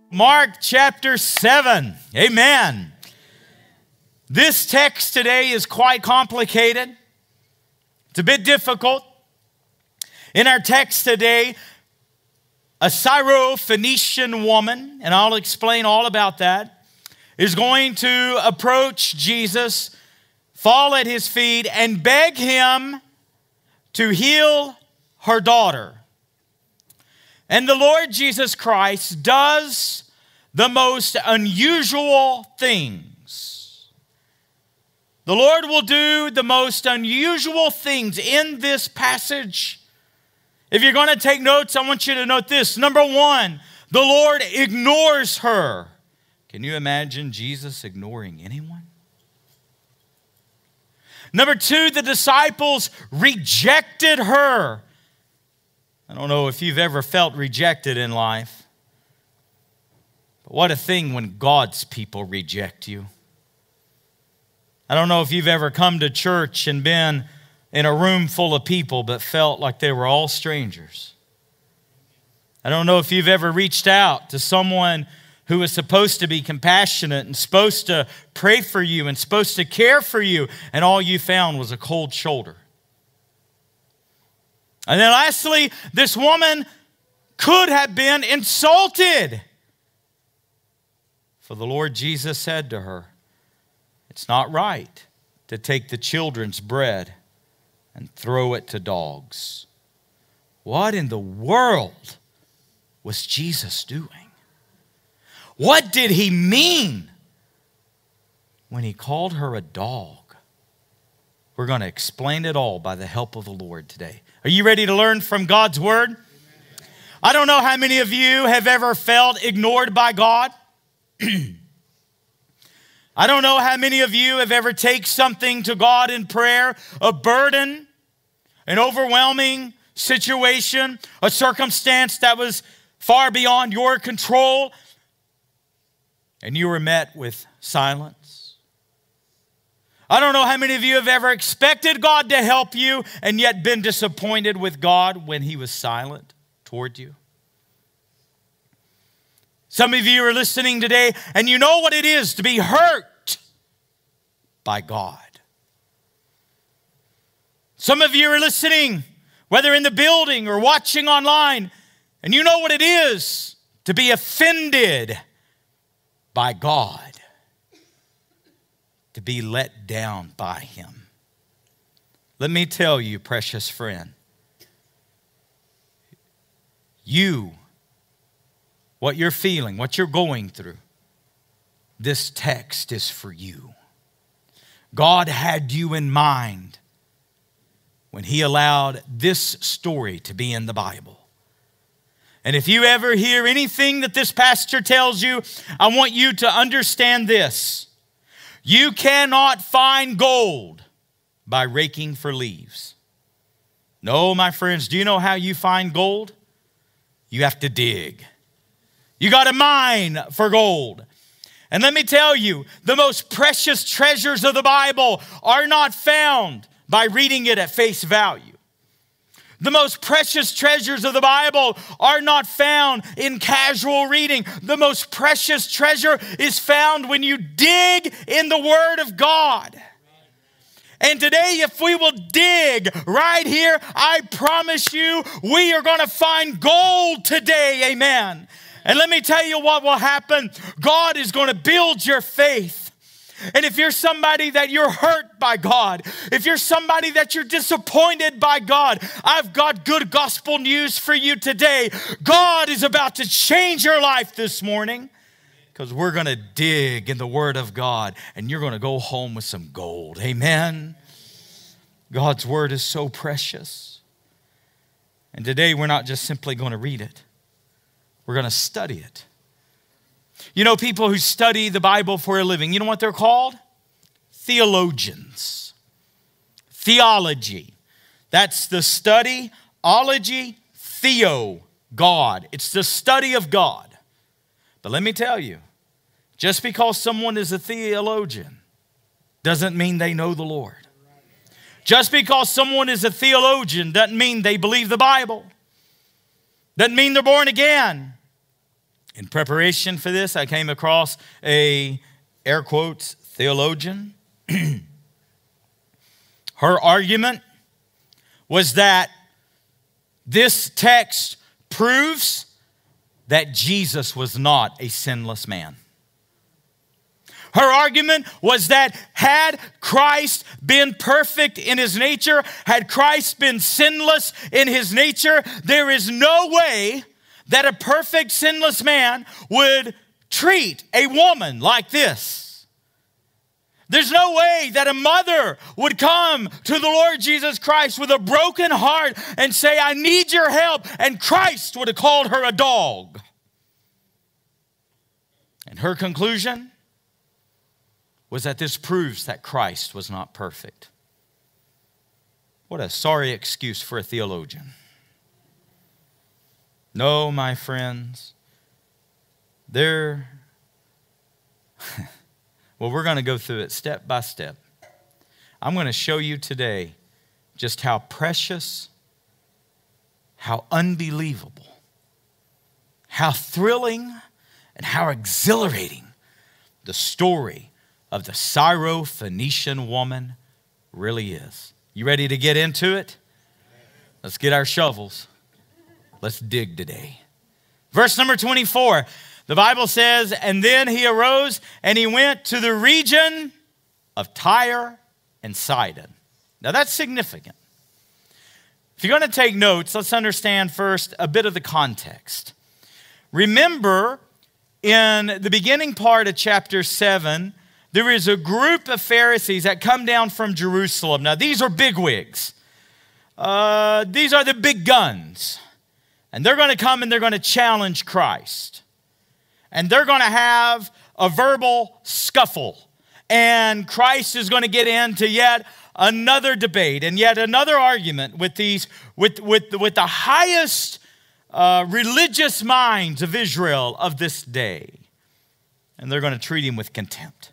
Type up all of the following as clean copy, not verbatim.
Mark chapter 7. Amen. This text today is quite complicated. It's a bit difficult. In our text today, a Syro-Phoenician woman, and I'll explain all about that, is going to approach Jesus, fall at his feet, and beg him to heal her daughter. And the Lord Jesus Christ does the most unusual things. The Lord will do the most unusual things in this passage. If you're going to take notes, I want you to note this. Number one, the Lord ignores her. Can you imagine Jesus ignoring anyone? Number two, the disciples rejected her. I don't know if you've ever felt rejected in life, but what a thing when God's people reject you. I don't know if you've ever come to church and been in a room full of people but felt like they were all strangers. I don't know if you've ever reached out to someone who was supposed to be compassionate and supposed to pray for you and supposed to care for you, and all you found was a cold shoulder. And then lastly, this woman could have been insulted. For the Lord Jesus said to her, "It's not right to take the children's bread and throw it to dogs." What in the world was Jesus doing? What did he mean when he called her a dog? We're going to explain it all by the help of the Lord today. Are you ready to learn from God's word? I don't know how many of you have ever felt ignored by God. I don't know how many of you have ever taken something to God in prayer, a burden, an overwhelming situation, a circumstance that was far beyond your control, and you were met with silence. I don't know how many of you have ever expected God to help you and yet been disappointed with God when he was silent toward you. Some of you are listening today and you know what it is to be hurt by God. Some of you are listening, whether in the building or watching online, and you know what it is to be offended by God. To be let down by him. Let me tell you, precious friend, what you're feeling, what you're going through, this text is for you. God had you in mind when he allowed this story to be in the Bible. And if you ever hear anything that this pastor tells you, I want you to understand this. You cannot find gold by raking for leaves. No, my friends, do you know how you find gold? You have to dig. You got to mine for gold. And let me tell you, the most precious treasures of the Bible are not found by reading it at face value. The most precious treasures of the Bible are not found in casual reading. The most precious treasure is found when you dig in the Word of God. And today, if we will dig right here, I promise you, we are going to find gold today. Amen. And let me tell you what will happen. God is going to build your faith. And if you're somebody that you're hurt by God, if you're somebody that you're disappointed by God, I've got good gospel news for you today. God is about to change your life this morning because we're going to dig in the Word of God and you're going to go home with some gold. Amen. God's Word is so precious. And today we're not just simply going to read it. We're going to study it. You know, people who study the Bible for a living, you know what they're called? Theologians. Theology. That's the study, ology, theo, God. It's the study of God. But let me tell you, just because someone is a theologian doesn't mean they know the Lord. Just because someone is a theologian doesn't mean they believe the Bible. Doesn't mean they're born again. In preparation for this, I came across a, air quotes, theologian. Her argument was that this text proves that Jesus was not a sinless man. Her argument was that had Christ been perfect in his nature, had Christ been sinless in his nature, there is no way that a perfect sinless man would treat a woman like this. There's no way that a mother would come to the Lord Jesus Christ with a broken heart and say, I need your help, and Christ would have called her a dog. And her conclusion was that this proves that Christ was not perfect. What a sorry excuse for a theologian. No, my friends, well, we're going to go through it step by step. I'm going to show you today just how precious, how unbelievable, how thrilling, and how exhilarating the story of the Syrophoenician woman really is. You ready to get into it? Let's get our shovels. Let's dig today. Verse number 24, the Bible says, and then he arose and he went to the region of Tyre and Sidon. Now that's significant. If you're going to take notes, let's understand first a bit of the context. Remember, in the beginning part of chapter 7, there is a group of Pharisees that come down from Jerusalem. Now, these are bigwigs. These are the big guns. And they're going to come and they're going to challenge Christ. And they're going to have a verbal scuffle. And Christ is going to get into yet another debate and yet another argument with the highest religious minds of Israel of this day. And they're going to treat him with contempt.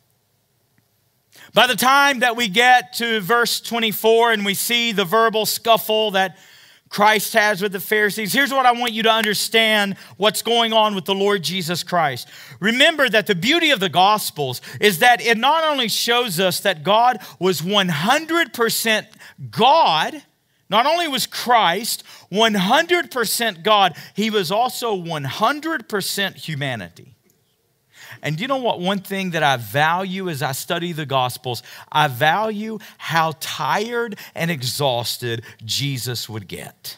By the time that we get to verse 24 and we see the verbal scuffle that Christ has with the Pharisees, here's what I want you to understand what's going on with the Lord Jesus Christ. Remember that the beauty of the Gospels is that it not only shows us that God was 100% God, not only was Christ 100% God, he was also 100% humanity. And do you know what one thing that I value as I study the Gospels? I value how tired and exhausted Jesus would get.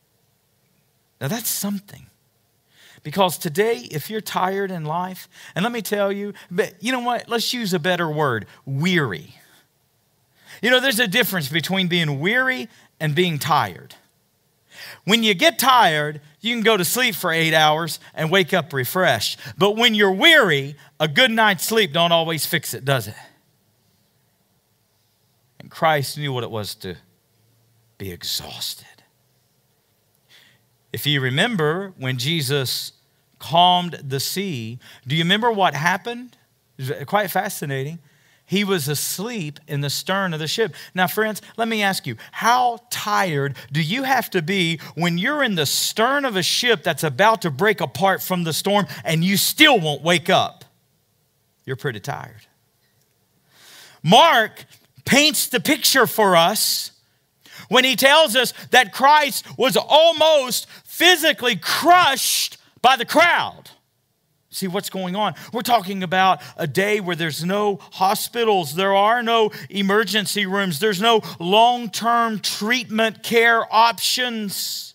Now that's something. Because today, if you're tired in life, and let me tell you, but you know what? Let's use a better word, weary. You know, there's a difference between being weary and being tired. When you get tired, you can go to sleep for 8 hours and wake up refreshed. But when you're weary, a good night's sleep don't always fix it, does it? And Christ knew what it was to be exhausted. If you remember when Jesus calmed the sea, do you remember what happened? It was quite fascinating. He was asleep in the stern of the ship. Now, friends, let me ask you, how tired do you have to be when you're in the stern of a ship that's about to break apart from the storm and you still won't wake up? You're pretty tired. Mark paints the picture for us when he tells us that Christ was almost physically crushed by the crowd. See what's going on. We're talking about a day where there's no hospitals, there are no emergency rooms, there's no long-term treatment care options.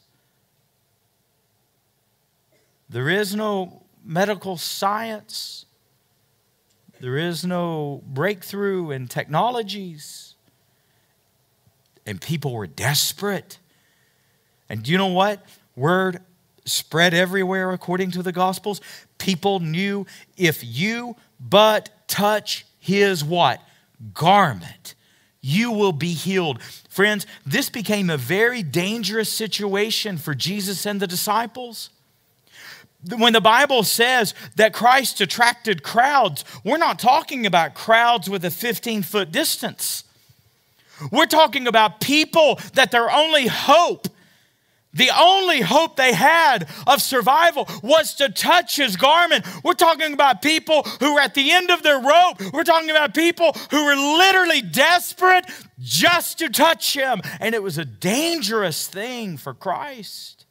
There is no medical science. There is no breakthrough in technologies. And people were desperate. And do you know what? Word spread everywhere according to the Gospels. People knew if you but touch his what? Garment, you will be healed. Friends, this became a very dangerous situation for Jesus and the disciples. When the Bible says that Christ attracted crowds, we're not talking about crowds with a 15-foot distance. We're talking about people that their only hope The only hope they had of survival was to touch his garment. We're talking about people who were at the end of their rope. We're talking about people who were literally desperate just to touch him. And it was a dangerous thing for Christ.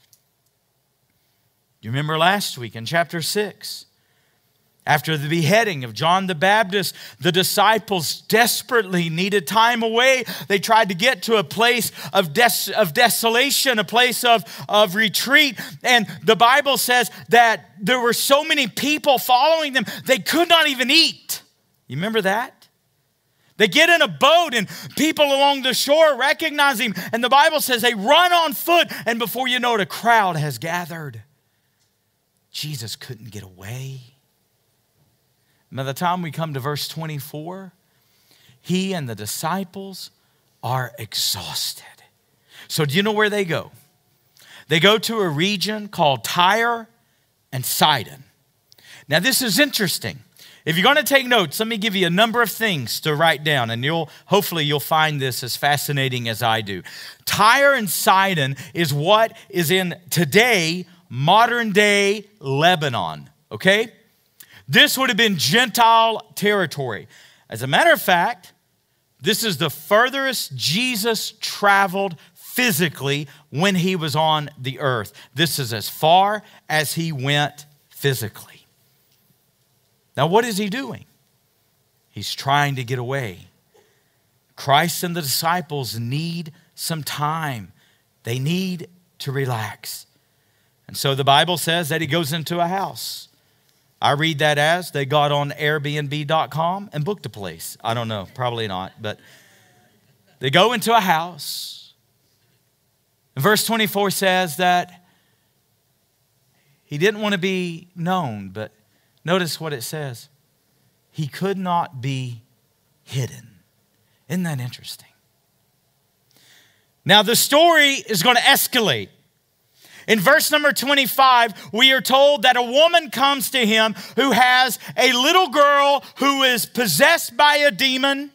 You remember last week in chapter 6, after the beheading of John the Baptist, the disciples desperately needed time away. They tried to get to a place of desolation, a place of retreat. And the Bible says that there were so many people following them, they could not even eat. You remember that? They get in a boat and people along the shore recognize him. And the Bible says they run on foot. And before you know it, a crowd has gathered. Jesus couldn't get away. By the time we come to verse 24, he and the disciples are exhausted. So do you know where they go? They go to a region called Tyre and Sidon. Now this is interesting. If you're going to take notes, let me give you a number of things to write down, and hopefully you'll find this as fascinating as I do. Tyre and Sidon is what is in today, modern day Lebanon, okay? This would have been Gentile territory. As a matter of fact, this is the furthest Jesus traveled physically when he was on the earth. This is as far as he went physically. Now, what is he doing? He's trying to get away. Christ and the disciples need some time. They need to relax. And so the Bible says that he goes into a house. I read that as they got on Airbnb.com and booked a place. I don't know, probably not, but they go into a house. And verse 24 says that he didn't want to be known, but notice what it says. He could not be hidden. Isn't that interesting? Now the story is going to escalate. In verse number 25, we are told that a woman comes to him who has a little girl who is possessed by a demon.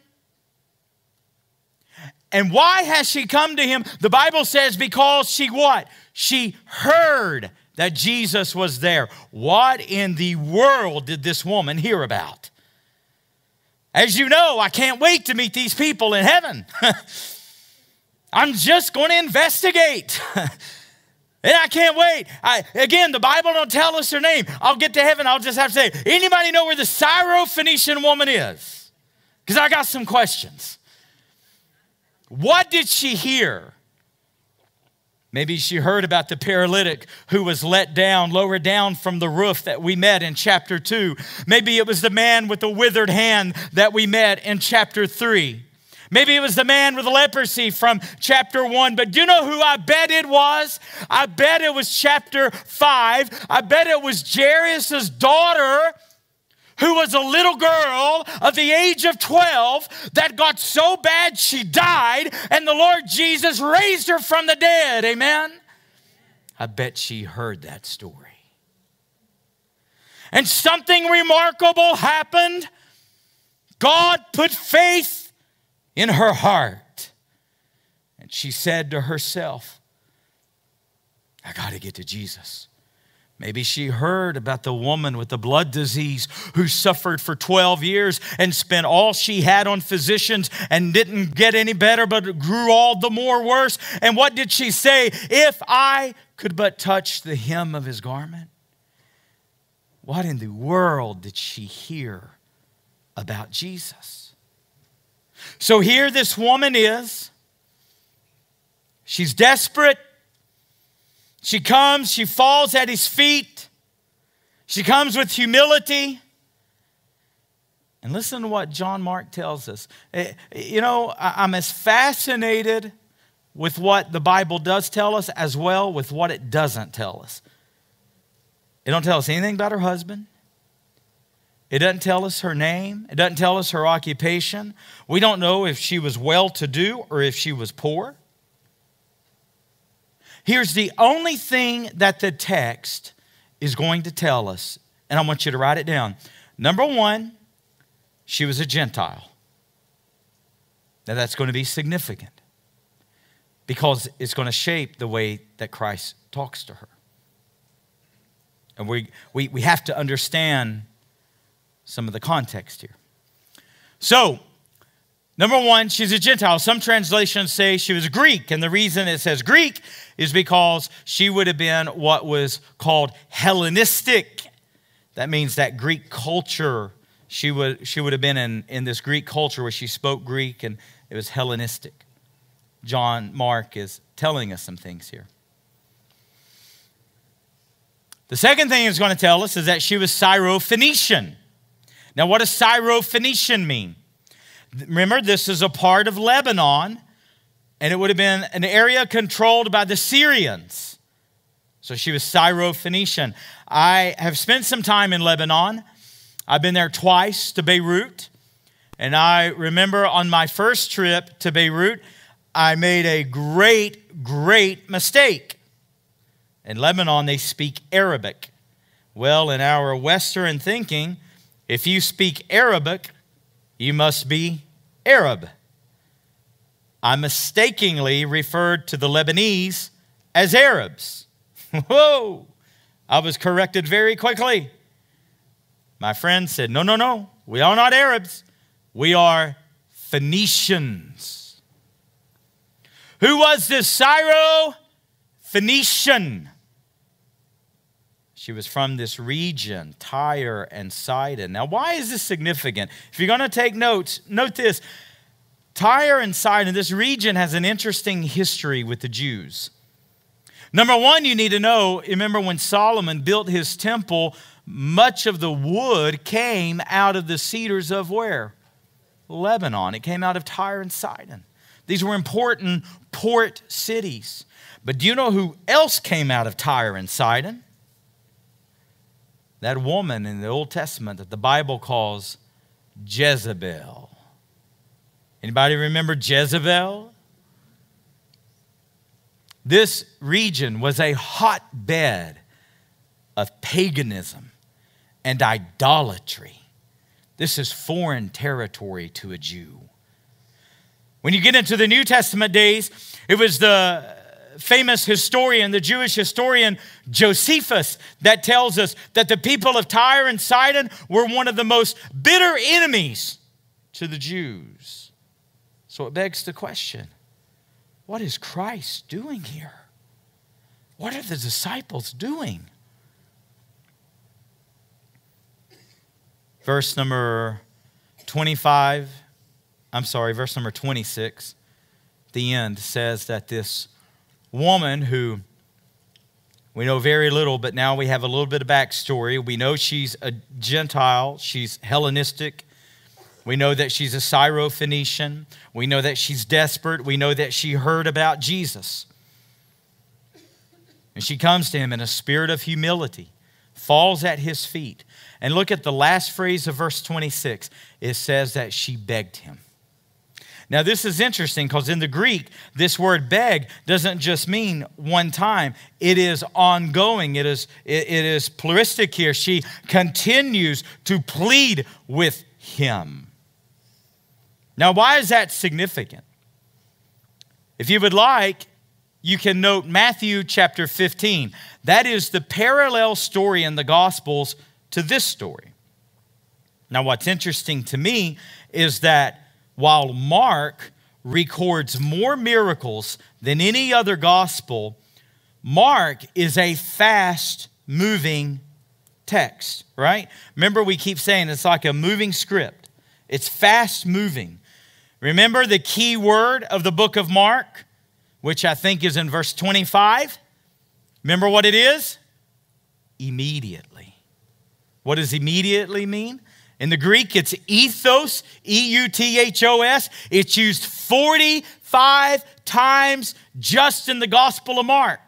And why has she come to him? The Bible says because she what? She heard that Jesus was there. What in the world did this woman hear about? As you know, I can't wait to meet these people in heaven. I'm just going to investigate. And I can't wait. Again, the Bible don't tell us her name. I'll get to heaven. I'll just have to say, anybody know where the Syrophoenician woman is? Because I got some questions. What did she hear? Maybe she heard about the paralytic who was lowered down from the roof that we met in chapter 2. Maybe it was the man with the withered hand that we met in chapter 3. Maybe it was the man with leprosy from chapter 1. But do you know who I bet it was? I bet it was chapter 5. I bet it was Jairus' daughter, who was a little girl of the age of 12 that got so bad she died, and the Lord Jesus raised her from the dead. Amen? I bet she heard that story. And something remarkable happened. God put faith in her heart. And she said to herself, I got to get to Jesus. Maybe she heard about the woman with the blood disease who suffered for 12 years and spent all she had on physicians and didn't get any better, but grew all the more worse. And what did she say? If I could but touch the hem of his garment. What in the world did she hear about Jesus? So here this woman is. She's desperate. She comes, she falls at his feet. She comes with humility. And listen to what John Mark tells us. You know, I'm as fascinated with what the Bible does tell us as well with what it doesn't tell us. It don't tell us anything about her husband. It doesn't tell us her name. It doesn't tell us her occupation. We don't know if she was well-to-do or if she was poor. Here's the only thing that the text is going to tell us, and I want you to write it down. Number one, she was a Gentile. Now that's going to be significant. because it's going to shape the way that Christ talks to her. And we have to understand some of the context here. So, number one, she's a Gentile. Some translations say she was Greek, and the reason it says Greek is because she would have been what was called Hellenistic. That means that Greek culture, she would have been in this Greek culture where she spoke Greek, and it was Hellenistic. Mark is telling us some things here. The second thing it's going to tell us is that she was Syrophoenician. Now, what does Syrophoenician mean? Remember, this is a part of Lebanon, and it would have been an area controlled by the Syrians. So she was Syrophoenician. I have spent some time in Lebanon. I've been there twice to Beirut. And I remember on my first trip to Beirut, I made a great mistake. In Lebanon, they speak Arabic. Well, in our Western thinking, if you speak Arabic, you must be Arab. I mistakenly referred to the Lebanese as Arabs. Whoa! I was corrected very quickly. My friend said, no, we are not Arabs. We are Phoenicians. Who was this Syrophoenician? She was from this region, Tyre and Sidon. Now, why is this significant? If you're going to take notes, note this. Tyre and Sidon, this region has an interesting history with the Jews. Number one, you need to know, remember when Solomon built his temple, much of the wood came out of the cedars of where? Lebanon. It came out of Tyre and Sidon. These were important port cities. But do you know who else came out of Tyre and Sidon? That woman in the Old Testament that the Bible calls Jezebel. Anybody remember Jezebel? This region was a hotbed of paganism and idolatry. This is foreign territory to a Jew. When you get into the New Testament days, it was the famous historian, the Jewish historian Josephus, that tells us that the people of Tyre and Sidon were one of the most bitter enemies to the Jews. So it begs the question, what is Christ doing here? What are the disciples doing? Verse number 26, the end says that this woman who we know very little, but now we have a little bit of backstory. We know she's a Gentile. She's Hellenistic. We know that she's a Syrophoenician. We know that she's desperate. We know that she heard about Jesus. And she comes to him in a spirit of humility, falls at his feet. And look at the last phrase of verse 26. It says that she begged him. Now, this is interesting because in the Greek, this word beg doesn't just mean one time. It is ongoing. It is pluralistic here. She continues to plead with him. Now, why is that significant? If you would like, you can note Matthew chapter 15. That is the parallel story in the Gospels to this story. Now, what's interesting to me is that while Mark records more miracles than any other gospel, Mark is a fast-moving text, right? Remember, we keep saying it's like a moving script. It's fast-moving. Remember the key word of the book of Mark, which I think is in verse 25? Remember what it is? Immediately. What does immediately mean? In the Greek, it's ethos, E-U-T-H-O-S. It's used 45 times just in the Gospel of Mark.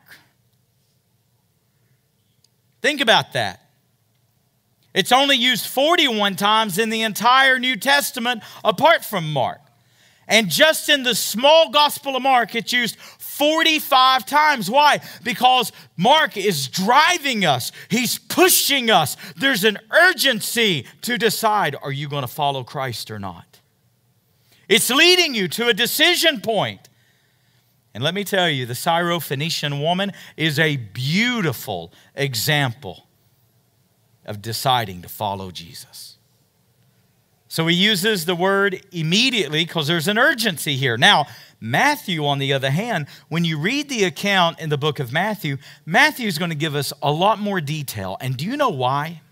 Think about that. It's only used 41 times in the entire New Testament apart from Mark. And just in the small Gospel of Mark, it's used 45 times. Why? Because Mark is driving us. He's pushing us. There's an urgency to decide, are you going to follow Christ or not? It's leading you to a decision point. And let me tell you, the Syrophoenician woman is a beautiful example of deciding to follow Jesus. So he uses the word immediately because there's an urgency here. Now, Matthew, on the other hand, when you read the account in the book of Matthew, Matthew is going to give us a lot more detail. And do you know why?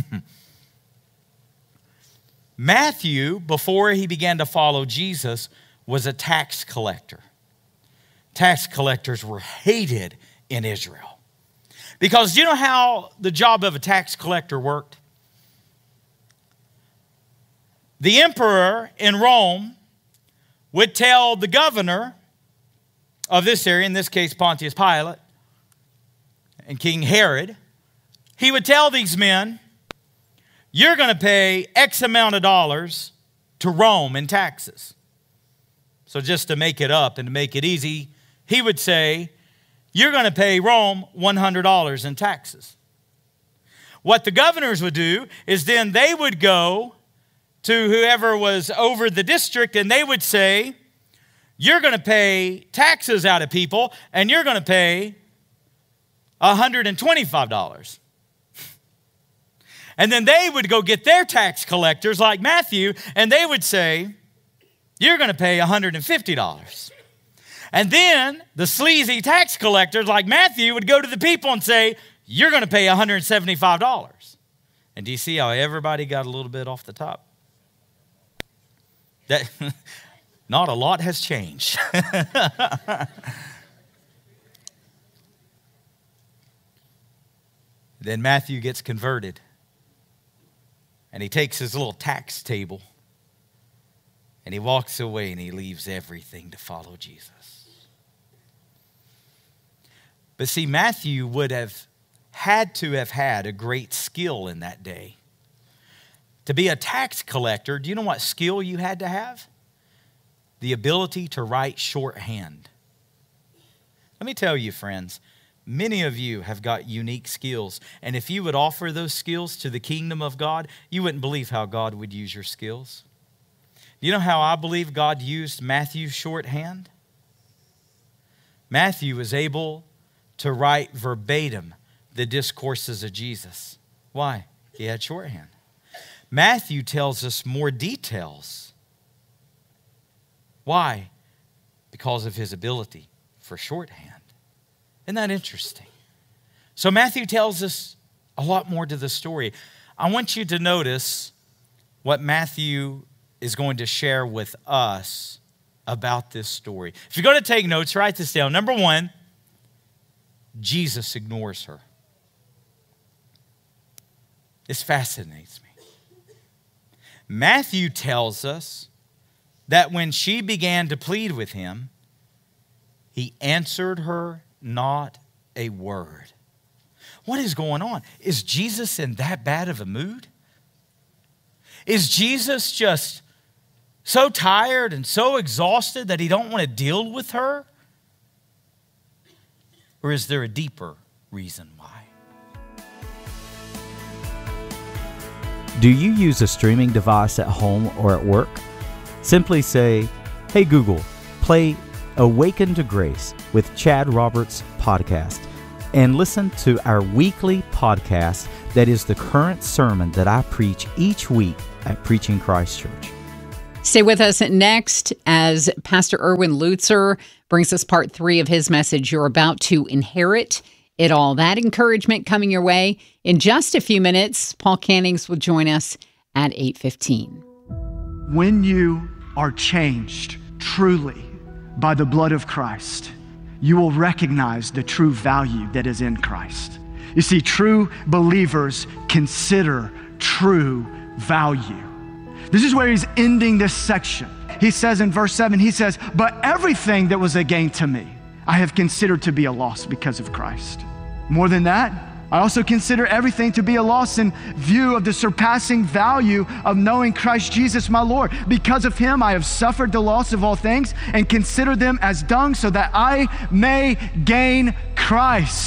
Matthew, before he began to follow Jesus, was a tax collector. Tax collectors were hated in Israel. Because do you know how the job of a tax collector worked? The emperor in Rome would tell the governor of this area, in this case Pontius Pilate, and King Herod, he would tell these men, you're going to pay X amount of dollars to Rome in taxes. So just to make it up and to make it easy, he would say, you're going to pay Rome $100 in taxes. What the governors would do is then they would go to whoever was over the district and they would say, you're going to pay taxes out of people and you're going to pay $125. And then they would go get their tax collectors like Matthew and they would say, you're going to pay $150. And then the sleazy tax collectors like Matthew would go to the people and say, you're going to pay $175. And do you see how everybody got a little bit off the top? That not a lot has changed. Then Matthew gets converted. And he takes his little tax table. And he walks away and he leaves everything to follow Jesus. But see, Matthew would have had to have had a great skill in that day. To be a tax collector, do you know what skill you had to have? The ability to write shorthand. Let me tell you, friends, many of you have got unique skills. And if you would offer those skills to the kingdom of God, you wouldn't believe how God would use your skills. Do you know how I believe God used Matthew's shorthand? Matthew was able to write verbatim the discourses of Jesus. Why? He had shorthand. Matthew tells us more details. Why? Because of his ability for shorthand. Isn't that interesting? So Matthew tells us a lot more to the story. I want you to notice what Matthew is going to share with us about this story. If you're going to take notes, write this down. Number one, Jesus ignores her. This fascinates me. Matthew tells us that when she began to plead with him, he answered her not a word. What is going on? Is Jesus in that bad of a mood? Is Jesus just so tired and so exhausted that he don't want to deal with her? Or is there a deeper reason why? Do you use a streaming device at home or at work? Simply say, hey Google, play Awaken to Grace with Chad Roberts podcast and listen to our weekly podcast that is the current sermon that I preach each week at Preaching Christ Church. Stay with us next as Pastor Erwin Lutzer brings us part 3 of his message, You're About to Inherit It All. That encouragement coming your way in just a few minutes. Paul Cannings will join us at 8:15. When you are changed truly by the blood of Christ, you will recognize the true value that is in Christ. You see, true believers consider true value. This is where he's ending this section. He says in verse 7, he says, but everything that was a gain to me, I have considered to be a loss because of Christ. More than that, I also consider everything to be a loss in view of the surpassing value of knowing Christ Jesus my Lord. Because of him, I have suffered the loss of all things and consider them as dung so that I may gain Christ.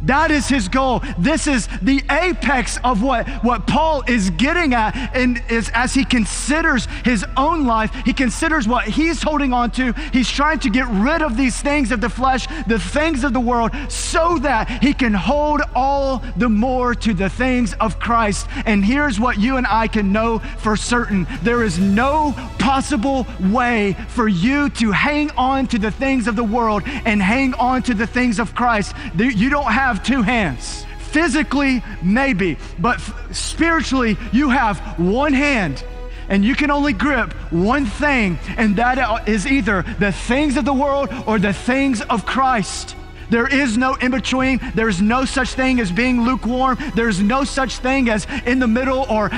That is his goal. This is the apex of what Paul is getting at, and is as he considers his own life, he considers what he's holding on to. He's trying to get rid of these things of the flesh, the things of the world, so that he can hold all the more to the things of Christ. And here's what you and I can know for certain. There is no possible way for you to hang on to the things of the world and hang on to the things of Christ. You don't have two hands. Physically, maybe, but spiritually, you have one hand. And you can only grip one thing, and that is either the things of the world or the things of Christ. There is no in between. There's no such thing as being lukewarm. There's no such thing as in the middle, or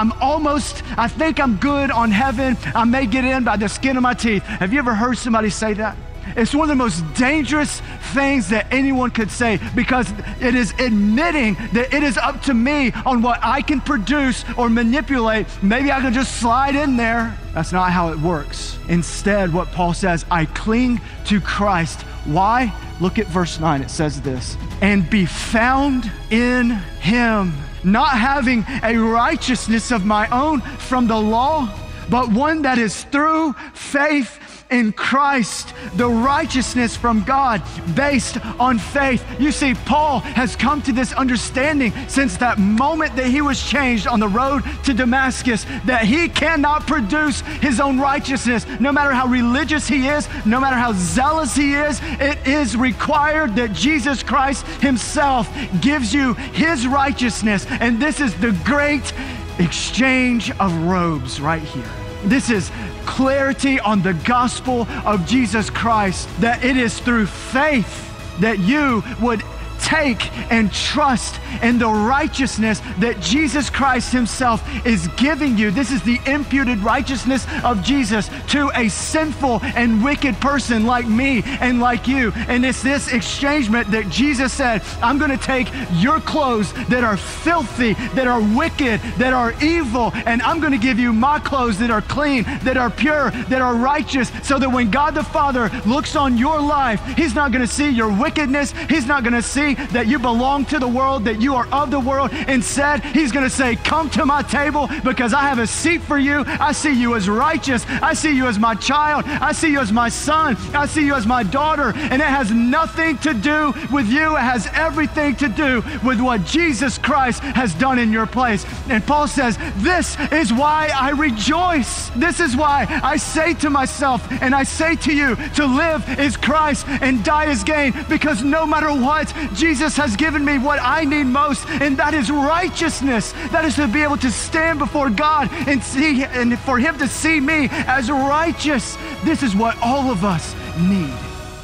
I think I'm good on heaven. I may get in by the skin of my teeth. Have you ever heard somebody say that? It's one of the most dangerous things that anyone could say, because it is admitting that it is up to me on what I can produce or manipulate. Maybe I can just slide in there. That's not how it works. Instead, what Paul says, I cling to Christ. Why? Look at verse 9. It says this, and be found in him, not having a righteousness of my own from the law, but one that is through faith in Christ, the righteousness from God based on faith. You see, Paul has come to this understanding since that moment that he was changed on the road to Damascus, that he cannot produce his own righteousness. No matter how religious he is, no matter how zealous he is, it is required that Jesus Christ himself gives you his righteousness. And this is the great exchange of robes right here. This is clarity on the gospel of Jesus Christ, that it is through faith that you would take and trust in the righteousness that Jesus Christ himself is giving you. This is the imputed righteousness of Jesus to a sinful and wicked person like me and like you. And it's this exchangement that Jesus said, I'm going to take your clothes that are filthy, that are wicked, that are evil, and I'm going to give you my clothes that are clean, that are pure, that are righteous, so that when God the Father looks on your life, he's not going to see your wickedness. He's not going to see that you belong to the world, that you are of the world. Instead, he's going to say, come to my table, because I have a seat for you. I see you as righteous. I see you as my child. I see you as my son. I see you as my daughter. And it has nothing to do with you. It has everything to do with what Jesus Christ has done in your place. And Paul says, this is why I rejoice. This is why I say to myself, and I say to you, to live is Christ and die is gain, because no matter what, Jesus has given me what I need most, and that is righteousness. That is to be able to stand before God and see, and for him to see me as righteous. This is what all of us need.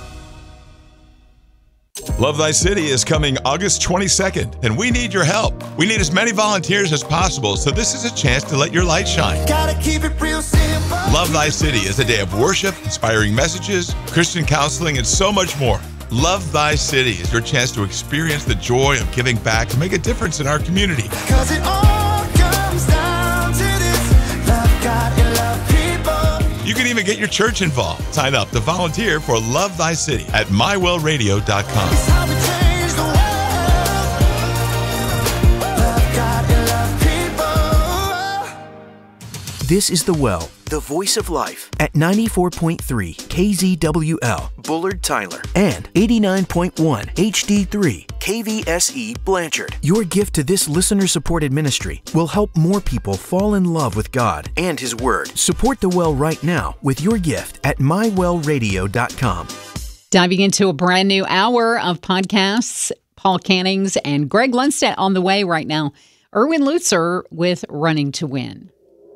Love Thy City is coming August 22nd, and we need your help. We need as many volunteers as possible, so this is a chance to let your light shine. Gotta keep it real simple. Love Thy City is a day of worship, inspiring messages, Christian counseling, and so much more. Love Thy City is your chance to experience the joy of giving back to make a difference in our community. 'Cause it all comes down to this, love God and love people. You can even get your church involved. Sign up to volunteer for Love Thy City at mywellradio.com. It's how we change the world. Love God and love people. This is The Well, the voice of life, at 94.3 KZWL, Bullard, Tyler, and 89.1 HD3 KVSE, Blanchard. Your gift to this listener-supported ministry will help more people fall in love with God and His Word. Support The Well right now with your gift at mywellradio.com. Diving into a brand new hour of podcasts, Paul Cannings and Greg Lundstedt on the way right now. Erwin Lutzer with Running to Win.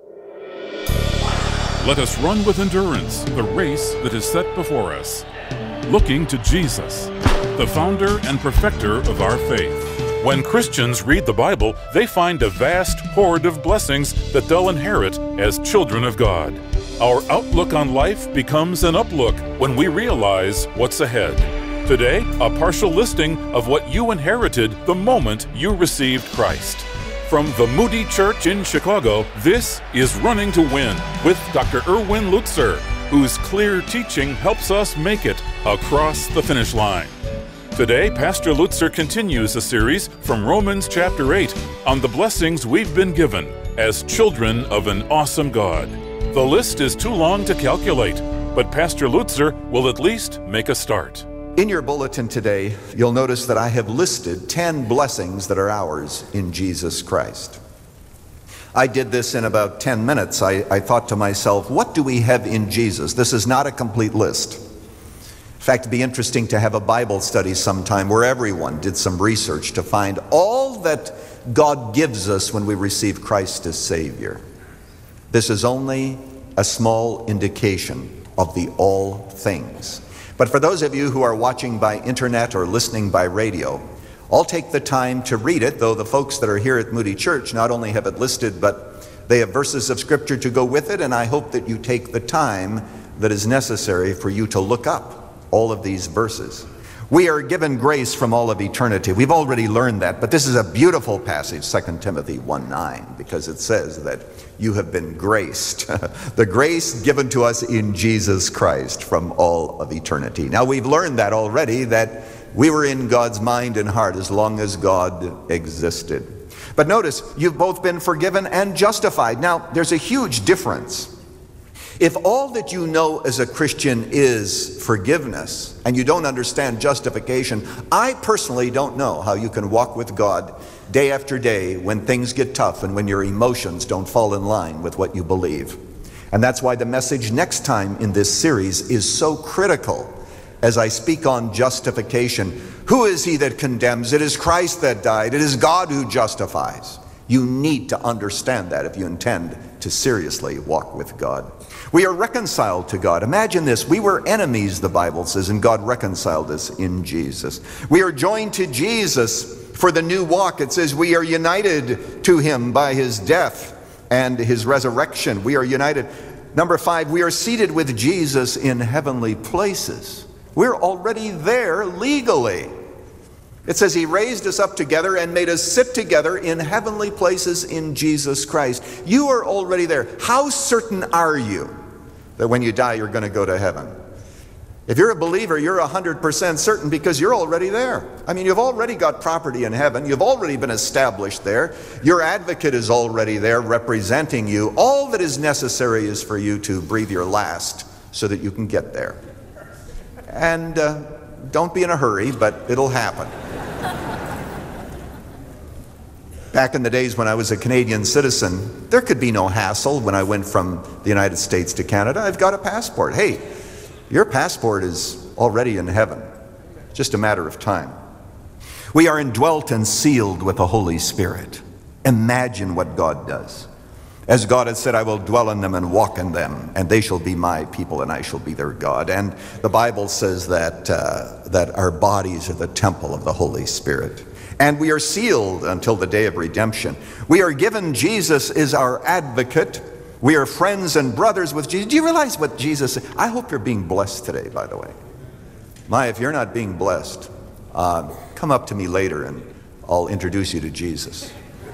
Let us run with endurance the race that is set before us, looking to Jesus, the founder and perfecter of our faith. When Christians read the Bible, they find a vast hoard of blessings that they'll inherit as children of God. Our outlook on life becomes an uplook when we realize what's ahead. Today, a partial listing of what you inherited the moment you received Christ. From the Moody Church in Chicago, this is Running to Win with Dr. Erwin Lutzer, whose clear teaching helps us make it across the finish line. Today, Pastor Lutzer continues a series from Romans chapter 8 on the blessings we've been given as children of an awesome God. The list is too long to calculate, but Pastor Lutzer will at least make a start. In your bulletin today, you'll notice that I have listed 10 blessings that are ours in Jesus Christ. I did this in about 10 minutes. I thought to myself, what do we have in Jesus? This is not a complete list. In fact, it'd be interesting to have a Bible study sometime where everyone did some research to find all that God gives us when we receive Christ as Savior. This is only a small indication of the all things. But for those of you who are watching by internet or listening by radio, I'll take the time to read it, though the folks that are here at Moody Church not only have it listed, but they have verses of Scripture to go with it, and I hope that you take the time that is necessary for you to look up all of these verses. We are given grace from all of eternity. We've already learned that, but this is a beautiful passage, 2 Timothy 1:9, because it says that you have been graced, the grace given to us in Jesus Christ from all of eternity. Now, we've learned that already, that we were in God's mind and heart as long as God existed. But notice, you've both been forgiven and justified. Now, there's a huge difference. If all that you know as a Christian is forgiveness, and you don't understand justification, I personally don't know how you can walk with God day after day when things get tough and when your emotions don't fall in line with what you believe. And that's why the message next time in this series is so critical. As I speak on justification, who is he that condemns? It is Christ that died. It is God who justifies. You need to understand that if you intend to seriously walk with God. We are reconciled to God. Imagine this. We were enemies, the Bible says, and God reconciled us in Jesus. We are joined to Jesus for the new walk. It says we are united to him by his death and his resurrection. We are united. Number 5, we are seated with Jesus in heavenly places. We're already there legally. It says he raised us up together and made us sit together in heavenly places in Jesus Christ. You are already there. How certain are you that when you die you're going to go to heaven? If you're a believer, you're 100% certain because you're already there. I mean, you've already got property in heaven. You've already been established there. Your advocate is already there representing you. All that is necessary is for you to breathe your last so that you can get there. And don't be in a hurry, but it'll happen. Back in the days when I was a Canadian citizen, there could be no hassle when I went from the United States to Canada. I've got a passport. Hey, your passport is already in heaven. Just a matter of time. We are indwelt and sealed with the Holy Spirit. Imagine what God does. As God has said, I will dwell in them and walk in them, and they shall be my people, and I shall be their God. And the Bible says that our bodies are the temple of the Holy Spirit. And we are sealed until the day of redemption. We are given Jesus is our advocate. We are friends and brothers with Jesus. Do you realize what Jesus said? I hope you're being blessed today, by the way. If you're not being blessed, come up to me later and I'll introduce you to Jesus.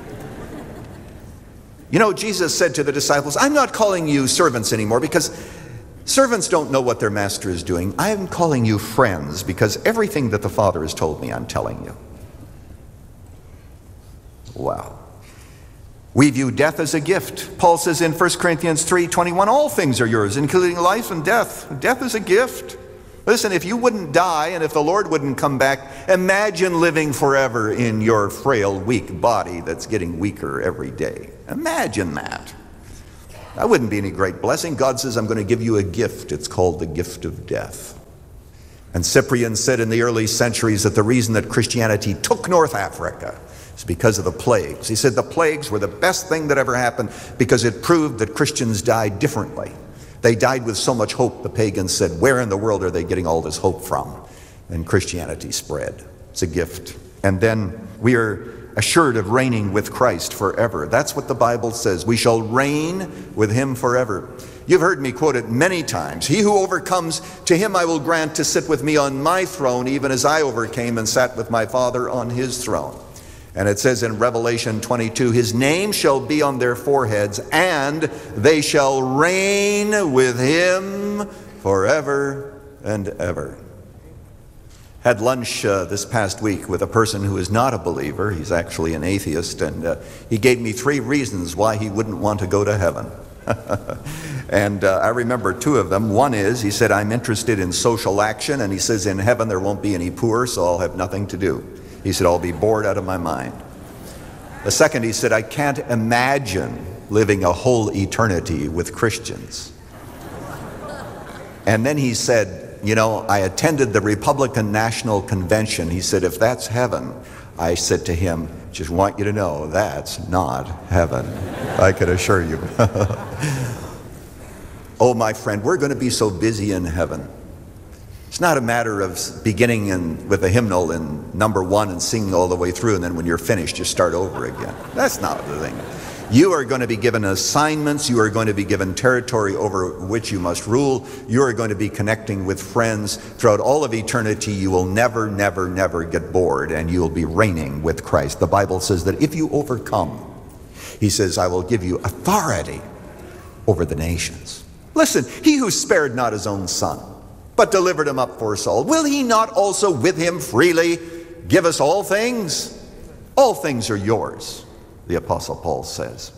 You know, Jesus said to the disciples, I'm not calling you servants anymore because servants don't know what their master is doing. I am calling you friends because everything that the Father has told me, I'm telling you. Wow. We view death as a gift. Paul says in 1 Corinthians 3:21, all things are yours, including life and death. Death is a gift. Listen, if you wouldn't die and if the Lord wouldn't come back, imagine living forever in your frail, weak body that's getting weaker every day. Imagine that. That wouldn't be any great blessing. God says, I'm going to give you a gift. It's called the gift of death. And Cyprian said in the early centuries that the reason that Christianity took North Africa is because of the plagues. He said the plagues were the best thing that ever happened because it proved that Christians died differently. They died with so much hope, the pagans said, where in the world are they getting all this hope from? And Christianity spread. It's a gift. And then we are assured of reigning with Christ forever. That's what the Bible says. We shall reign with him forever. You've heard me quote it many times. He who overcomes, to him I will grant to sit with me on my throne, even as I overcame and sat with my Father on his throne. And it says in Revelation 22, his name shall be on their foreheads, and they shall reign with him forever and ever. Had lunch this past week with a person who is not a believer. He's actually an atheist, and he gave me 3 reasons why he wouldn't want to go to heaven. And I remember 2 of them. One is, he said, I'm interested in social action, and he says, in heaven there won't be any poor, so I'll have nothing to do. He said, I'll be bored out of my mind. The second, he said, I can't imagine living a whole eternity with Christians. And then he said, you know, I attended the Republican National Convention. He said, if that's heaven, I said to him, just want you to know, that's not heaven. I can assure you. Oh, my friend, we're going to be so busy in heaven. It's not a matter of beginning with a hymnal in number 1 and singing all the way through, and then when you're finished, you start over again. That's not the thing. You are going to be given assignments. You are going to be given territory over which you must rule. You are going to be connecting with friends. Throughout all of eternity, you will never, never, never get bored, and you will be reigning with Christ. The Bible says that if you overcome, he says, I will give you authority over the nations. Listen, he who spared not his own son, but delivered him up for us all, will he not also with him freely give us all things? All things are yours, the Apostle Paul says.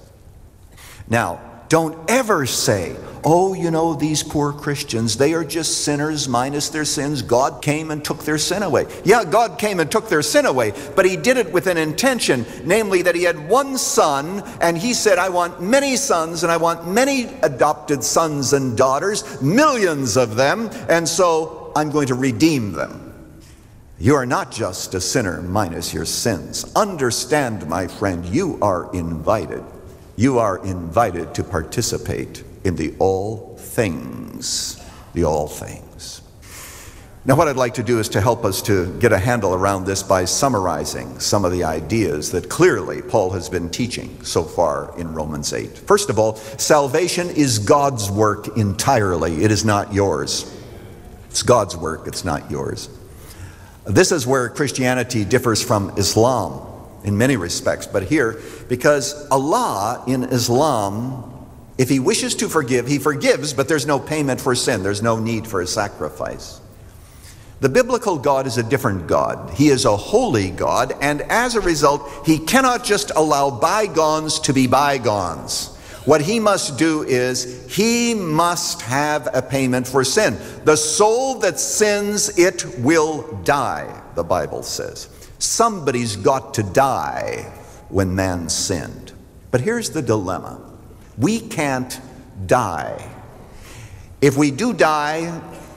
Now, don't ever say, oh, you know, these poor Christians, they are just sinners minus their sins. God came and took their sin away. Yeah, God came and took their sin away, but he did it with an intention, namely that he had one son, and he said, I want many sons, and I want many adopted sons and daughters, millions of them, and so I'm going to redeem them. You are not just a sinner minus your sins. Understand, my friend, you are invited. You are invited to participate in the all things. The all things. Now, what I'd like to do is to help us to get a handle around this by summarizing some of the ideas that clearly Paul has been teaching so far in Romans 8. First of all, salvation is God's work entirely. It is not yours. It's God's work. It's not yours. This is where Christianity differs from Islam in many respects. But here, because Allah in Islam, if he wishes to forgive, he forgives, but there's no payment for sin. There's no need for a sacrifice. The biblical God is a different God. He is a holy God, and as a result, he cannot just allow bygones to be bygones. What he must do is, he must have a payment for sin. The soul that sins, it will die, the Bible says. Somebody's got to die when man sinned. But here's the dilemma. We can't die. If we do die,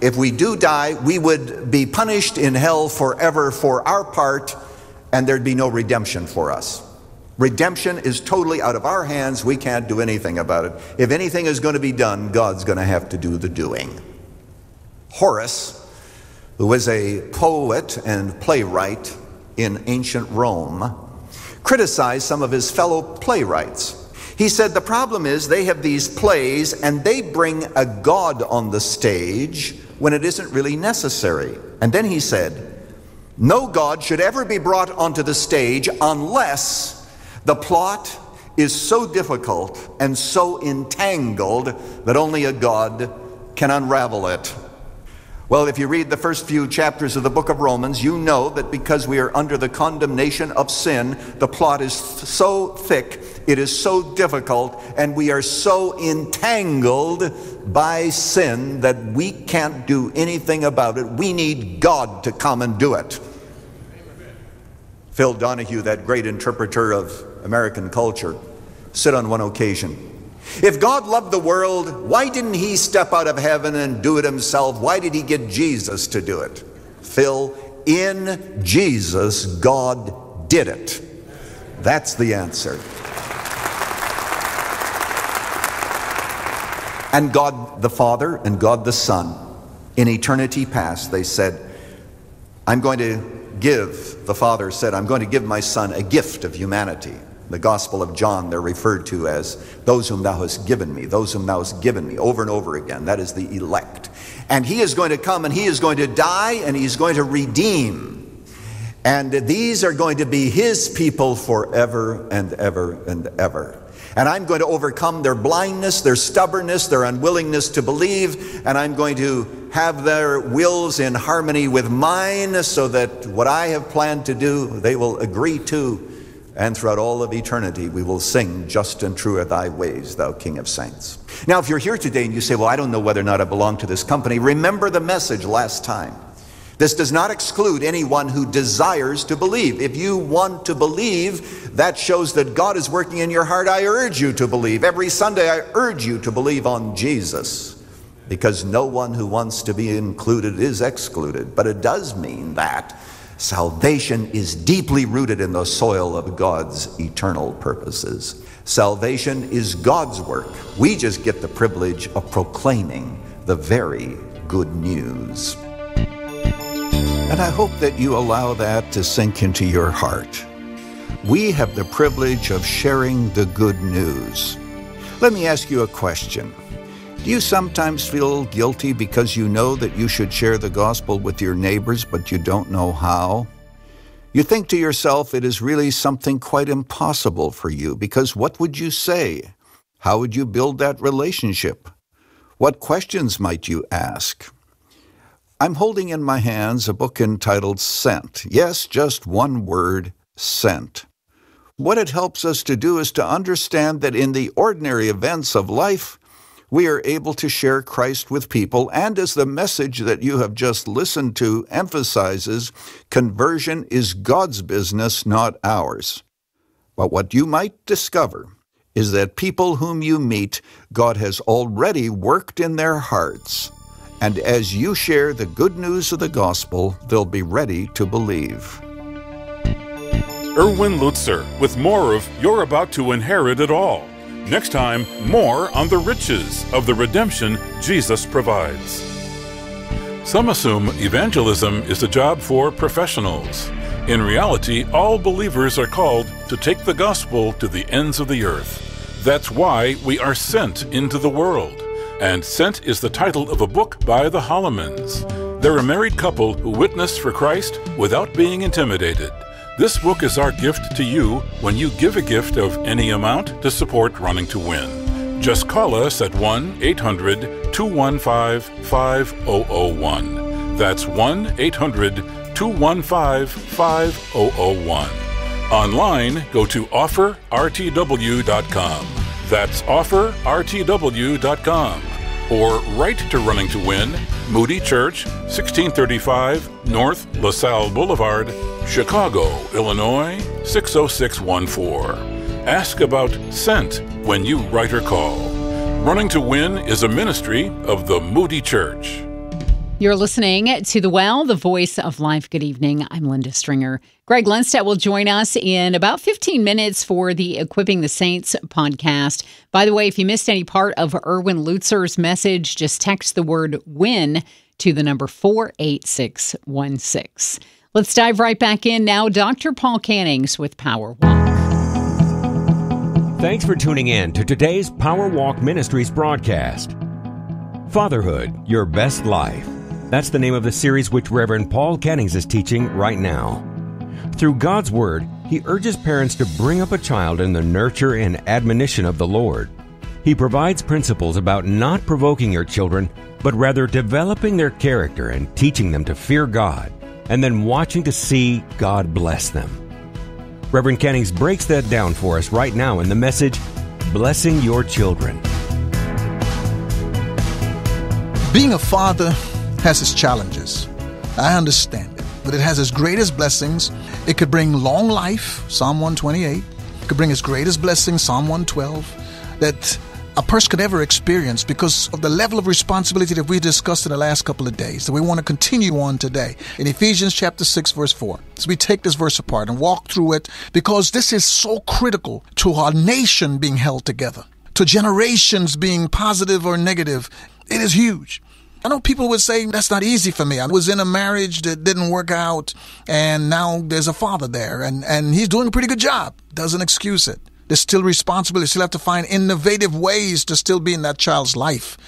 we would be punished in hell forever for our part, and there'd be no redemption for us. Redemption is totally out of our hands. We can't do anything about it. If anything is going to be done, God's going to have to do the doing. Horace, who was a poet and playwright in ancient Rome, criticized some of his fellow playwrights. He said the problem is they have these plays and they bring a god on the stage when it isn't really necessary. And then he said, no god should ever be brought onto the stage unless the plot is so difficult and so entangled that only a god can unravel it. Well, if you read the first few chapters of the book of Romans, you know that because we are under the condemnation of sin, the plot is so thick, it is so difficult, and we are so entangled by sin that we can't do anything about it. We need God to come and do it. Phil Donahue, that great interpreter of American culture, said on one occasion, if God loved the world, why didn't he step out of heaven and do it himself? Why did he get Jesus to do it? Phil, in Jesus, God did it. That's the answer. And God the Father and God the Son, in eternity past, they said, I'm going to give, the Father said, I'm going to give my Son a gift of humanity. The Gospel of John, they're referred to as those whom thou hast given me, those whom thou hast given me, over and over again. That is the elect. And he is going to come and he is going to die and he's going to redeem. And these are going to be his people forever and ever and ever. And I'm going to overcome their blindness, their stubbornness, their unwillingness to believe, and I'm going to have their wills in harmony with mine so that what I have planned to do, they will agree to. And throughout all of eternity, we will sing, "Just and true are thy ways, thou King of saints." Now, if you're here today and you say, "Well, I don't know whether or not I belong to this company," remember the message last time. This does not exclude anyone who desires to believe. If you want to believe, that shows that God is working in your heart. I urge you to believe. Every Sunday, I urge you to believe on Jesus, because no one who wants to be included is excluded. But it does mean that salvation is deeply rooted in the soil of God's eternal purposes. Salvation is God's work. We just get the privilege of proclaiming the very good news. And I hope that you allow that to sink into your heart. We have the privilege of sharing the good news. Let me ask you a question. Do you sometimes feel guilty because you know that you should share the gospel with your neighbors, but you don't know how? You think to yourself it is really something quite impossible for you, because what would you say? How would you build that relationship? What questions might you ask? I'm holding in my hands a book entitled Sent. Yes, just one word, sent. What it helps us to do is to understand that in the ordinary events of life, we are able to share Christ with people, and as the message that you have just listened to emphasizes, conversion is God's business, not ours. But what you might discover is that people whom you meet, God has already worked in their hearts. And as you share the good news of the gospel, they'll be ready to believe. Erwin Lutzer with more of You're About to Inherit It All. Next time, more on the riches of the redemption Jesus provides. Some assume evangelism is a job for professionals. In reality, all believers are called to take the gospel to the ends of the earth. That's why we are sent into the world. And Sent is the title of a book by the Hollemans. They're a married couple who witness for Christ without being intimidated. This book is our gift to you when you give a gift of any amount to support Running to Win. Just call us at 1-800-215-5001. That's 1-800-215-5001. Online, go to offerrtw.com. That's offerrtw.com. Or write to Running to Win, Moody Church, 1635 North LaSalle Boulevard, Chicago, Illinois, 60614. Ask about Sent when you write or call. Running to Win is a ministry of the Moody Church. You're listening to The Well, the voice of life. Good evening. I'm Linda Stringer. Greg Lundstedt will join us in about 15 minutes for the Equipping the Saints podcast. By the way, if you missed any part of Erwin Lutzer's message, just text the word WIN to the number 48616. Let's dive right back in now. Dr. Paul Cannings with Power Walk. Thanks for tuning in to today's Power Walk Ministries broadcast. Fatherhood, Your Best Life. That's the name of the series which Reverend Paul Cannings is teaching right now. Through God's Word, he urges parents to bring up a child in the nurture and admonition of the Lord. He provides principles about not provoking your children, but rather developing their character and teaching them to fear God, and then watching to see God bless them. Reverend Cannings breaks that down for us right now in the message, Blessing Your Children. Being a father has its challenges. I understand it, but it has its greatest blessings. It could bring long life, Psalm 128. It could bring its greatest blessings, Psalm 112, that a person could ever experience because of the level of responsibility that we discussed in the last couple of days that we want to continue on today. In Ephesians chapter 6, verse 4. So we take this verse apart and walk through it because this is so critical to our nation being held together, to generations being positive or negative. It is huge. I know people would say, that's not easy for me. I was in a marriage that didn't work out, and now there's a father there, and he's doing a pretty good job. Doesn't excuse it. There's still responsibility. You still have to find innovative ways to still be in that child's life.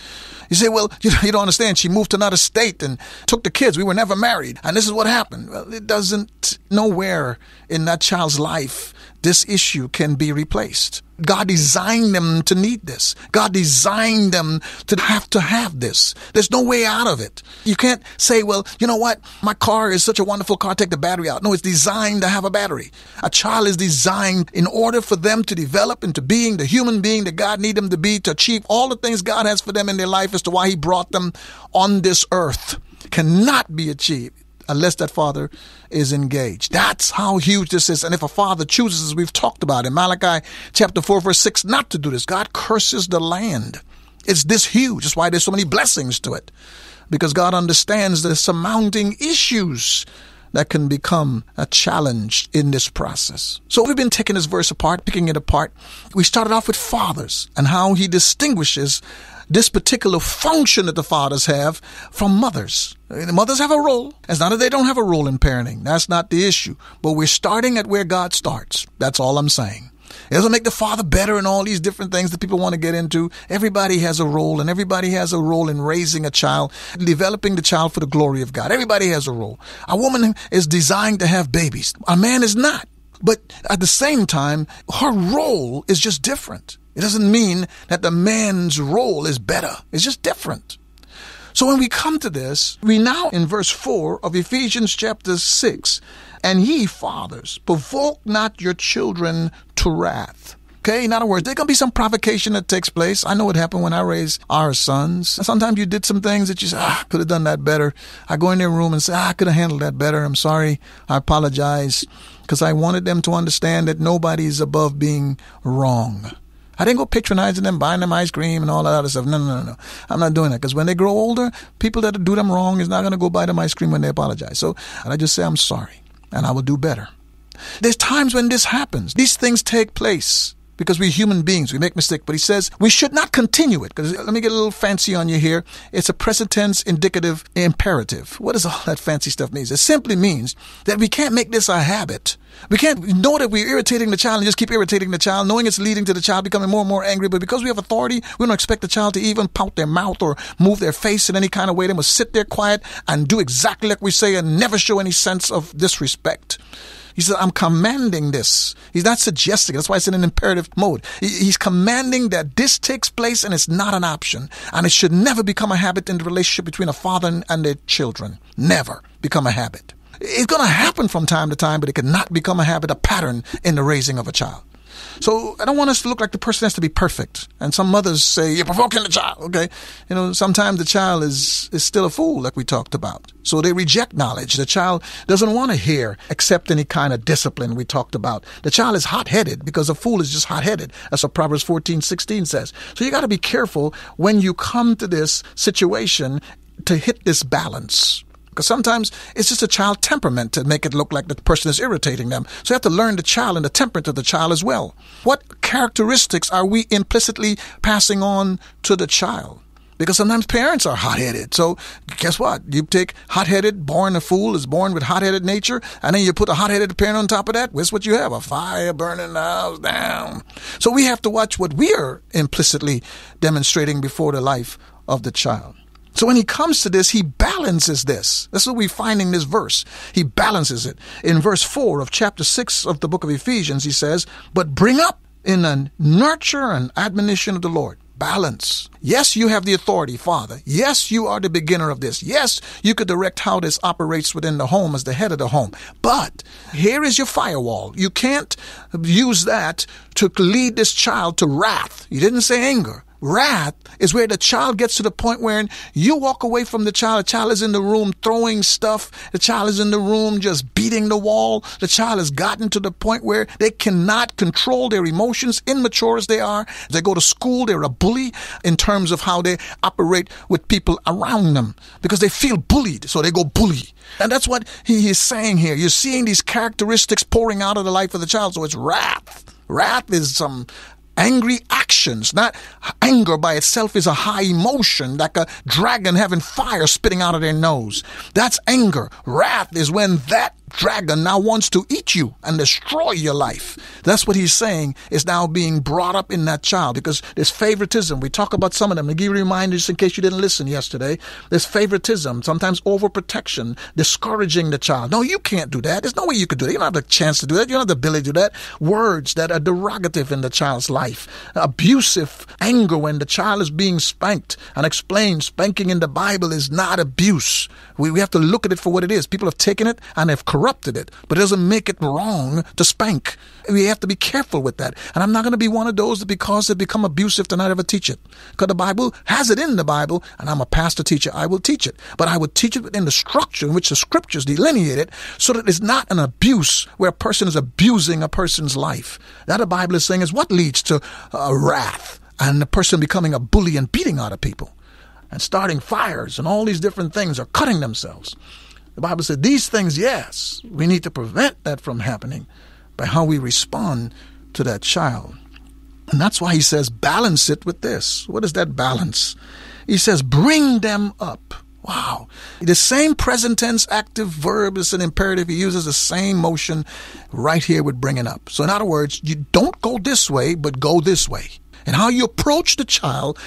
You say, well, you don't understand. She moved to another state and took the kids. We were never married. And this is what happened. Well, it doesn't, nowhere in that child's life, this issue can be replaced. God designed them to need this. God designed them to have this. There's no way out of it. You can't say, well, you know what? My car is such a wonderful car. Take the battery out. No, it's designed to have a battery. A child is designed in order for them to develop into being the human being that God needs them to be, to achieve all the things God has for them in their life as to why he brought them on this earth. Cannot be achieved unless that father is engaged. That's how huge this is. And if a father chooses, as we've talked about in Malachi chapter 4, verse 6, not to do this, God curses the land. It's this huge. That's why there's so many blessings to it. Because God understands the surmounting issues that can become a challenge in this process. So we've been taking this verse apart, picking it apart. We started off with fathers and how he distinguishes this particular function that the fathers have from mothers. The mothers have a role. It's not that they don't have a role in parenting. That's not the issue. But we're starting at where God starts. That's all I'm saying. It doesn't make the father better and all these different things that people want to get into. Everybody has a role, and everybody has a role in raising a child, developing the child for the glory of God. Everybody has a role. A woman is designed to have babies. A man is not. But at the same time, her role is just different. It doesn't mean that the man's role is better. It's just different. So when we come to this, we now in verse 4 of Ephesians chapter 6, and ye fathers, provoke not your children to wrath. Okay, in other words, there's going to be some provocation that takes place. I know it happened when I raised our sons. Sometimes you did some things that you say, I could have done that better. I go in their room and say, I could have handled that better. I'm sorry. I apologize. Because I wanted them to understand that nobody is above being wrong. I didn't go patronizing them, buying them ice cream and all that other stuff. No. I'm not doing that. Because when they grow older, people that do them wrong is not going to go buy them ice cream when they apologize. So I just say, I'm sorry, and I will do better. There's times when this happens. These things take place because we're human beings. We make mistakes. But he says we should not continue it. Because let me get a little fancy on you here. It's a present tense indicative imperative. What does all that fancy stuff mean? It simply means that we can't make this a habit. We can't know that we're irritating the child and just keep irritating the child, knowing it's leading to the child becoming more and more angry. But because we have authority, we don't expect the child to even pout their mouth or move their face in any kind of way. They must sit there quiet and do exactly like we say and never show any sense of disrespect. He says, I'm commanding this. He's not suggesting. That's why it's in an imperative mode. He's commanding that this takes place and it's not an option. And it should never become a habit in the relationship between a father and their children. Never become a habit. It's going to happen from time to time, but it cannot become a habit, a pattern in the raising of a child. So I don't want us to look like the person has to be perfect. And some mothers say, you're provoking the child. Okay. Sometimes the child is still a fool, like we talked about. So they reject knowledge. The child doesn't want to hear, accept any kind of discipline we talked about. The child is hot-headed because a fool is just hot-headed. That's what Proverbs 14:16 says. So you got to be careful when you come to this situation to hit this balance. Because sometimes it's just a child temperament to make it look like the person is irritating them. So you have to learn the child and the temperament of the child as well. What characteristics are we implicitly passing on to the child? Because sometimes parents are hot-headed. So guess what? You take hot-headed, born a fool, is born with hot-headed nature, and then you put a hot-headed parent on top of that. What's what you have? A fire burning the house down. So we have to watch what we are implicitly demonstrating before the life of the child. So when he comes to this, he balances this. That's what we find in this verse. He balances it. In verse 4 of chapter 6 of the book of Ephesians, he says, but bring up in the nurture and admonition of the Lord. Balance. Yes, you have the authority, Father. Yes, you are the beginner of this. Yes, you could direct how this operates within the home as the head of the home. But here is your firewall. You can't use that to lead this child to wrath. You didn't say anger. Wrath is where the child gets to the point where you walk away from the child is in the room throwing stuff. The child is in the room just beating the wall. The child has gotten to the point where they cannot control their emotions, immature as they are. They go to school, they're a bully in terms of how they operate with people around them because they feel bullied, so they go bully. And that's what he is saying here. You're seeing these characteristics pouring out of the life of the child, so it's wrath. Wrath is some angry actions. Not anger by itself is a high emotion, like a dragon having fire spitting out of their nose. That's anger. Wrath is when that dragon now wants to eat you and destroy your life. That's what he's saying is now being brought up in that child, because there's favoritism. We talk about some of them. To give you reminders in case you didn't listen yesterday. There's favoritism, sometimes overprotection, discouraging the child. No, you can't do that. There's no way you could do that. You don't have the chance to do that. You don't have the ability to do that. Words that are derogative in the child's life. Abusive anger when the child is being spanked and explained. Spanking in the Bible is not abuse. We have to look at it for what it is. People have taken it and have corrupted it, but it doesn't make it wrong to spank. We have to be careful with that. And I'm not going to be one of those that because they become abusive to not ever teach it. Because the Bible has it in the Bible, and I'm a pastor teacher. I will teach it. But I will teach it within the structure in which the scriptures delineate it so that it's not an abuse where a person is abusing a person's life. That the Bible is saying is what leads to wrath and the person becoming a bully and beating other people and starting fires and all these different things, or cutting themselves. The Bible said these things, yes, we need to prevent that from happening by how we respond to that child. And that's why he says balance it with this. What is that balance? He says bring them up. Wow. The same present tense active verb is an imperative. He uses the same motion right here with bringing up. So in other words, you don't go this way, but go this way. And how you approach the child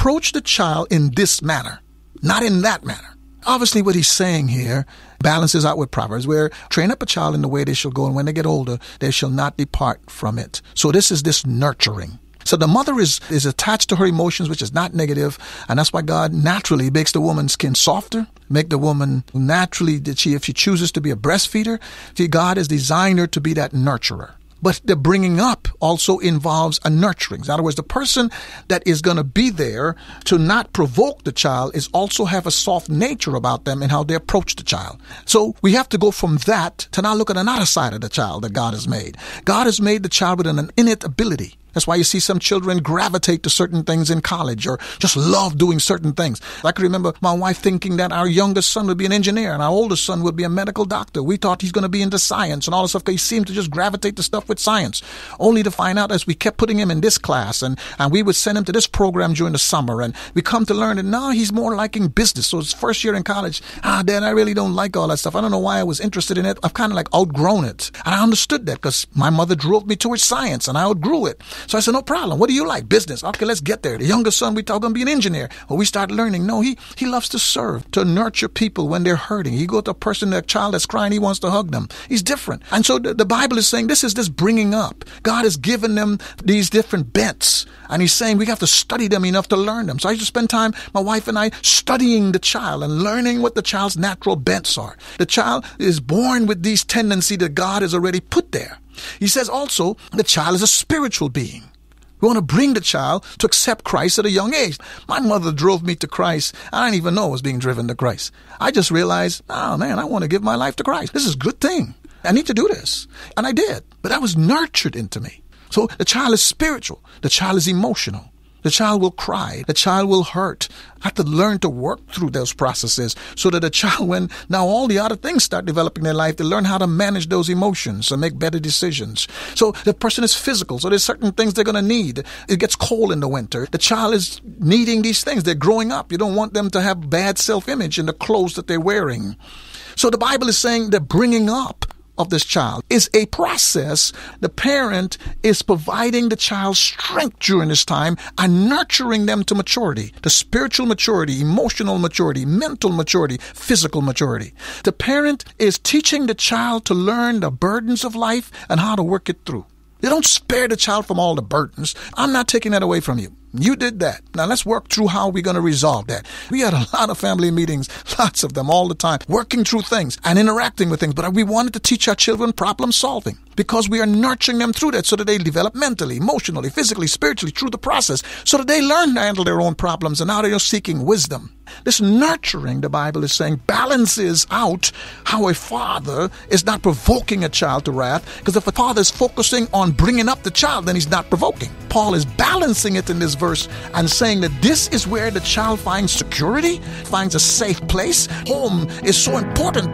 in this manner, not in that manner. Obviously, what he's saying here balances out with Proverbs, where train up a child in the way they shall go, and when they get older, they shall not depart from it. So this is this nurturing. So the mother is attached to her emotions, which is not negative, and that's why God naturally makes the woman's skin softer, make the woman naturally, if she chooses to be a breastfeeder, God has designed her to be that nurturer. But the bringing up also involves a nurturing. In other words, the person that is going to be there to not provoke the child is also have a soft nature about them and how they approach the child. So we have to go from that to now look at another side of the child that God has made. God has made the child with an innate ability. That's why you see some children gravitate to certain things in college or just love doing certain things. I can remember my wife thinking that our youngest son would be an engineer and our oldest son would be a medical doctor. We thought he's going to be into science and all this stuff because he seemed to just gravitate to stuff with science. Only to find out as we kept putting him in this class and we would send him to this program during the summer, and we come to learn that now he's more liking business. So his first year in college, Dad, I really don't like all that stuff. I don't know why I was interested in it. I've kind of like outgrown it. And I understood that because my mother drove me towards science and I outgrew it. So I said, no problem. What do you like? Business. Okay, let's get there. The youngest son, we thought going to be an engineer. Well, we start learning. No, he loves to serve, to nurture people when they're hurting. He goes to a person, a child that's crying, he wants to hug them. He's different. And so the Bible is saying this is this bringing up. God has given them these different bents. And he's saying we have to study them enough to learn them. So I used to spend time, my wife and I, studying the child and learning what the child's natural bents are. The child is born with these tendencies that God has already put there. He says also the child is a spiritual being. We want to bring the child to accept Christ at a young age. My mother drove me to Christ. I didn't even know I was being driven to Christ. I just realized, oh man, I want to give my life to Christ. This is a good thing. I need to do this. And I did. But that was nurtured into me. So the child is spiritual. The child is emotional. The child will cry. The child will hurt. I have to learn to work through those processes so that the child, when now all the other things start developing in their life, they learn how to manage those emotions and make better decisions. So the person is physical. So there's certain things they're going to need. It gets cold in the winter. The child is needing these things. They're growing up. You don't want them to have bad self-image in the clothes that they're wearing. So the Bible is saying they're bringing up of this child is a process. The parent is providing the child strength during this time and nurturing them to maturity, to spiritual maturity, emotional maturity, mental maturity, physical maturity. The parent is teaching the child to learn the burdens of life and how to work it through. They don't spare the child from all the burdens. I'm not taking that away from you. You did that. Now let's work through how we're going to resolve that. We had a lot of family meetings, lots of them all the time, working through things and interacting with things. But we wanted to teach our children problem solving because we are nurturing them through that so that they develop mentally, emotionally, physically, spiritually through the process so that they learn to handle their own problems and now they are seeking wisdom. This nurturing, the Bible is saying, balances out how a father is not provoking a child to wrath, because if a father is focusing on bringing up the child, then he's not provoking. Paul is balancing it in this verse and saying that this is where the child finds security, finds a safe place. Home is so important.